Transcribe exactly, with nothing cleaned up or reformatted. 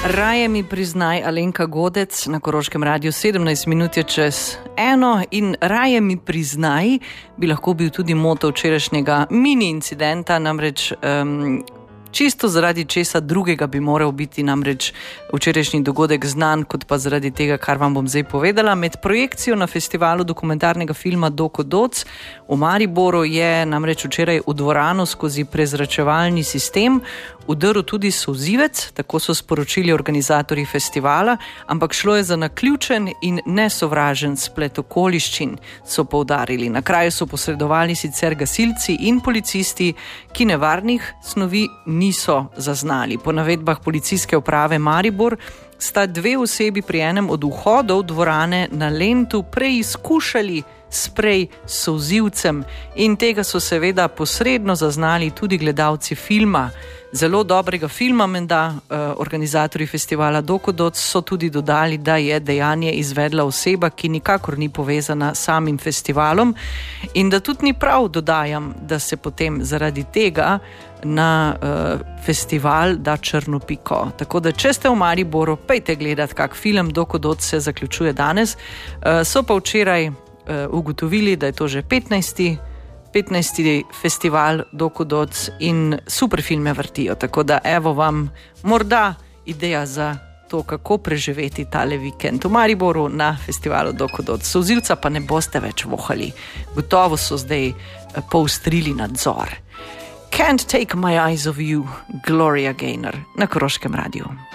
Raje mi priznaj, Alenka Godec na Koroškem radiju, sedemnajst minut je čez eno in raje mi priznaj bi lahko bil tudi moto včerajšnjega mini incidenta, namreč um, čisto zaradi česa drugega bi moral biti namreč včerajšnji dogodek znan, kot pa zaradi tega, kar vam bom zdaj povedala. Med projekcijo na festivalu dokumentarnega filma Doko Doc v Mariboru je namreč včeraj v dvorano skozi prezračevalni sistem udrl tudi solzivec, tako so sporočili organizatorji festivala, ampak šlo je za naključen in nesovražen splet okoliščin, so poudarili. Na kraju so posredovali sicer gasilci in policisti, ki nevarnih snovi niso zaznali. Po navedbah policijske uprave Maribor sta dve osebi pri enem od vhodov dvorane na Lentu preizkušali sprej s solzivcem in tega so seveda posredno zaznali tudi gledalci filma. Zelo dobrega filma, menda eh, organizatorji festivala Doko Doc so tudi dodali, da je dejanje izvedla oseba, ki nikakor ni povezana s samim festivalom in da tudi ni prav, dodajam, da se potem zaradi tega na uh, festival da črno piko. Tako da, če ste v Mariboru, pejte gledati kak film, Doko Doc se zaključuje danes. Uh, so pa včeraj uh, ugotovili, da je to že petnajsti petnajsti festival Doko Doc in super filme vrtijo. Tako da, evo vam morda ideja za to, kako preživeti tale vikend v Mariboru na festivalu Doko Doc. Solzivca pa ne boste več vohali. Gotovo so zdaj uh, poostrili nadzor. Can't take my eyes off you, Gloria Gaynor na Koroškem radiju.